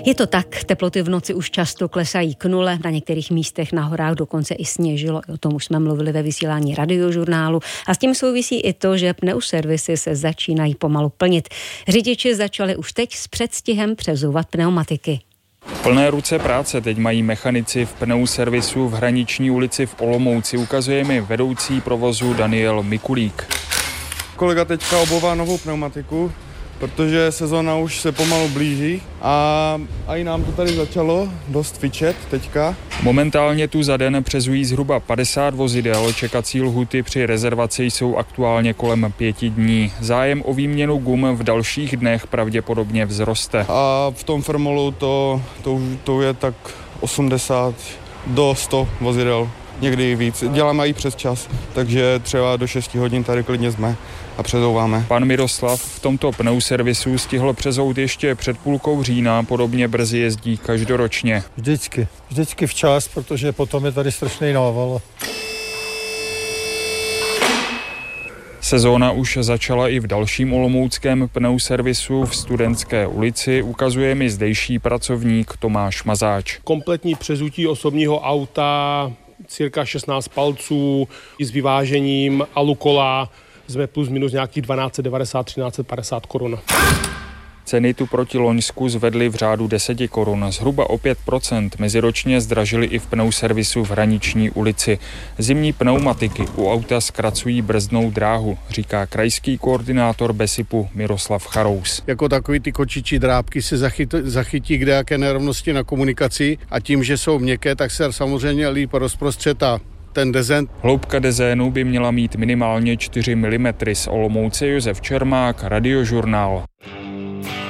Je to tak, teploty v noci už často klesají k nule, na některých místech na horách dokonce i sněžilo, o tom už jsme mluvili ve vysílání Radiožurnálu a s tím souvisí i to, že pneuservisy se začínají pomalu plnit. Řidiči začali už teď s předstihem přezouvat pneumatiky. Plné ruce práce teď mají mechanici v pneuservisu v Hraniční ulici v Olomouci, ukazuje mi vedoucí provozu Daniel Mikulík. Kolega teďka obouvá novou pneumatiku, protože sezóna už se pomalu blíží a i nám to tady začalo dost fičet teďka. Momentálně tu za den přezují zhruba 50 vozidel, čekací lhuty při rezervaci jsou aktuálně kolem 5 dní. Zájem o výměnu gum v dalších dnech pravděpodobně vzroste. A v tom Firmolu to je tak 80 do 100 vozidel, někdy víc. Děláme i přes čas, takže třeba do 6 hodin tady klidně jsme a přezouváme. Pan Miroslav v tomto pneuservisu stihl přezout ještě před půlkou října, podobně brzy jezdí každoročně. Vždycky včas, protože potom je tady strašný nával. Sezóna už začala i v dalším olomouckém pneuservisu v Studentské ulici, ukazuje mi zdejší pracovník Tomáš Mazáč. Kompletní přezutí osobního auta, cirka 16 palců, i s vyvážením alukola, jsme plus minus nějakých 1290-1350 korun. Ceny tu proti loňsku zvedly v řádu 10 korun, zhruba o 5%. Meziročně zdražily i v pneuservisu v Hraniční ulici. Zimní pneumatiky u auta zkracují brzdnou dráhu, říká krajský koordinátor BESIPu Miroslav Charous. Jako takový ty kočičí drápky se zachytí kdejaké nerovnosti na komunikaci a tím, že jsou měkké, tak se samozřejmě líp rozprostřetá ten dezent. Hloubka dezénu by měla mít minimálně 4 mm. Z Olomouce Josef Čermák, Radiožurnál.